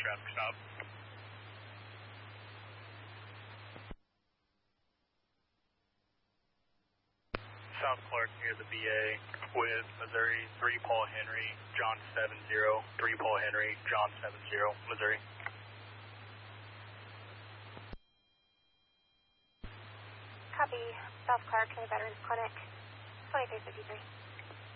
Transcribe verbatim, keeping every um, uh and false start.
traffic stop. South Clark near the V A with Missouri, three Paul Henry, John seven zero, three Paul Henry, John seven zero, Missouri. Copy, South Clark in the Veterans Clinic, twenty-three fifty-three.